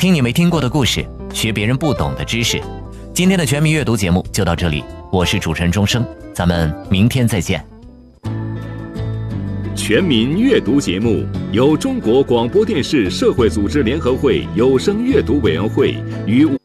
听你没听过的故事，学别人不懂的知识。今天的全民阅读节目就到这里，我是主持人钟声，咱们明天再见。 全民阅读节目由中国广播电视社会组织联合会有声阅读委员会与